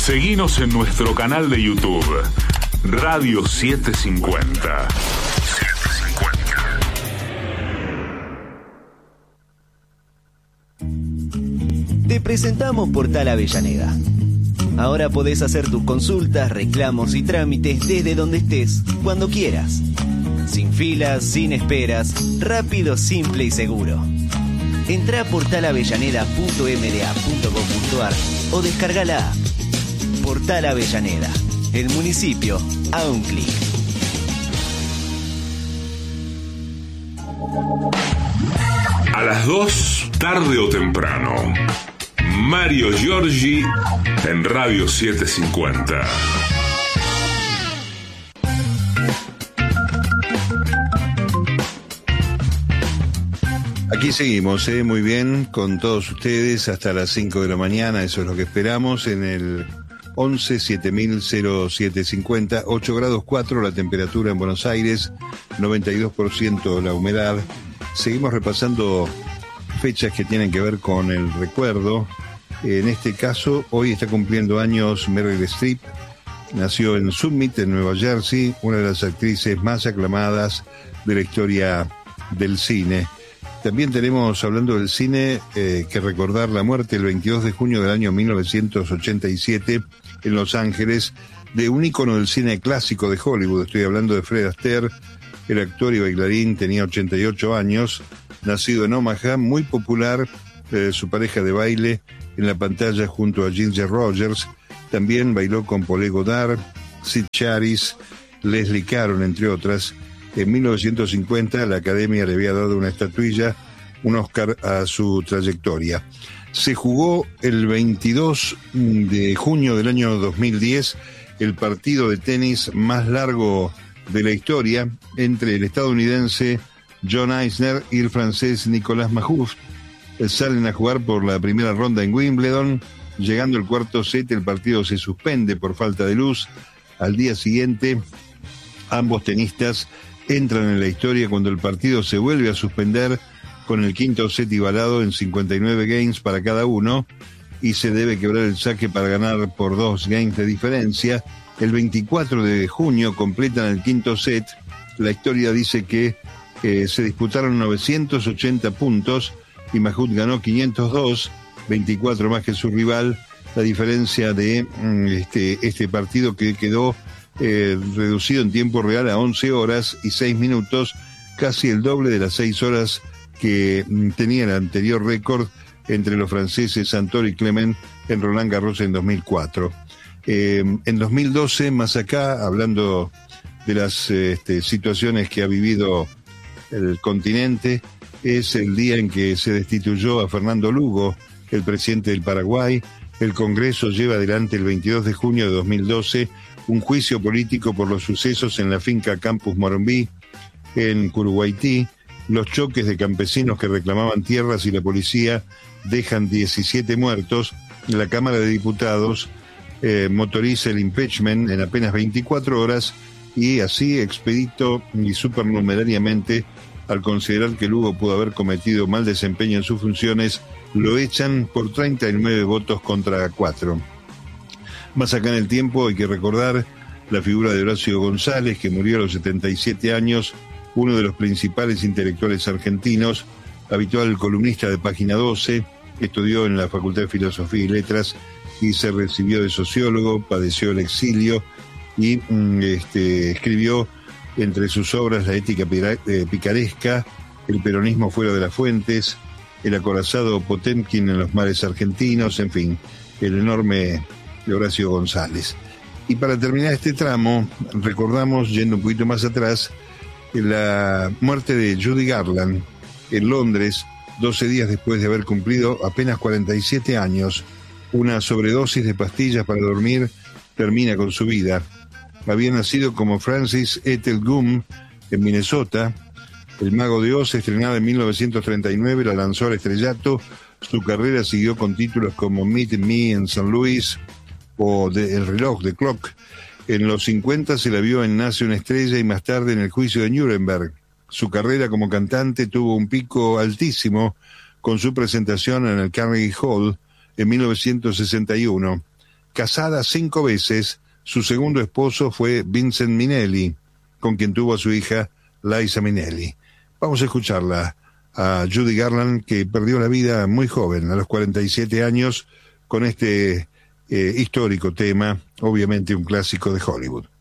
Seguinos en nuestro canal de YouTube, Radio 750. Te presentamos Portal Avellaneda. Ahora podés hacer tus consultas, reclamos y trámites desde donde estés, cuando quieras. Sin filas, sin esperas, rápido, simple y seguro. Entrá a portalavellaneda.mda.gov.ar o descarga la app. Portal Avellaneda, el municipio a un clic. A las 2, tarde o temprano, Mario Giorgi en Radio 750. Aquí seguimos, muy bien, con todos ustedes hasta las 5 de la mañana, eso es lo que esperamos, en el 11-7000-0750, 8 grados 4 la temperatura en Buenos Aires, 92% la humedad. Seguimos repasando fechas que tienen que ver con el recuerdo. En este caso, hoy está cumpliendo años Meryl Streep. Nació en Summit, en Nueva Jersey, una de las actrices más aclamadas de la historia del cine. También tenemos, hablando del cine, que recordar la muerte el 22 de junio del año 1987 en Los Ángeles de un ícono del cine clásico de Hollywood. Estoy hablando de Fred Astaire. El actor y bailarín tenía 88 años, nacido en Omaha, muy popular, su pareja de baile en la pantalla junto a Ginger Rogers. También bailó con Paul Godard, Sid Charisse, Leslie Caron, entre otras. En 1950 la Academia le había dado una estatuilla, un Oscar a su trayectoria. Se jugó el 22 de junio del año 2010 el partido de tenis más largo de la historia entre el estadounidense John Isner y el francés Nicolas Mahut. Salen a jugar por la primera ronda en Wimbledon. Llegando el cuarto set, el partido se suspende por falta de luz. Al día siguiente, ambos tenistas entran en la historia cuando el partido se vuelve a suspender con el quinto set igualado en 59 games para cada uno y se debe quebrar el saque para ganar por 2 games de diferencia. El 24 de junio completan el quinto set. La historia dice que se disputaron 980 puntos y Mahut ganó 502, 24 más que su rival. La diferencia de este partido que quedó reducido en tiempo real a 11 horas y 6 minutos, casi el doble de las 6 horas que tenía el anterior récord entre los franceses Santoro y Clement en Roland Garros en 2004. En 2012, más acá, hablando de las situaciones que ha vivido el continente, es el día en que se destituyó a Fernando Lugo, el presidente del Paraguay. El Congreso lleva adelante el 22 de junio de 2012 un juicio político por los sucesos en la finca Campus Morumbi, en Curuguaití. Los choques de campesinos que reclamaban tierras y la policía dejan 17 muertos. La Cámara de Diputados motoriza el impeachment en apenas 24 horas y así expedito y supernumerariamente, al considerar que Lugo pudo haber cometido mal desempeño en sus funciones, lo echan por 39 votos contra 4. Más acá en el tiempo hay que recordar la figura de Horacio González, que murió a los 77 años, uno de los principales intelectuales argentinos, habitual columnista de Página 12, estudió en la Facultad de Filosofía y Letras y se recibió de sociólogo, padeció el exilio y escribió entre sus obras La ética picaresca, El peronismo fuera de las fuentes, El acorazado Potemkin en los mares argentinos, en fin, el enorme Horacio González. Y para terminar este tramo, recordamos, yendo un poquito más atrás, la muerte de Judy Garland en Londres, 12 días después de haber cumplido apenas 47 años. Una sobredosis de pastillas para dormir termina con su vida. Había nacido como Francis Ethel Gumm en Minnesota. El Mago de Oz, estrenada en 1939, la lanzó al estrellato. Su carrera siguió con títulos como Meet Me en St. Louis o El reloj, The Clock. En los 50 se la vio en Nace una estrella y más tarde en El juicio de Nuremberg. Su carrera como cantante tuvo un pico altísimo con su presentación en el Carnegie Hall en 1961. Casada 5 veces, su segundo esposo fue Vincent Minnelli, con quien tuvo a su hija Liza Minnelli. Vamos a escucharla a Judy Garland, que perdió la vida muy joven, a los 47 años, con este histórico tema, obviamente un clásico de Hollywood.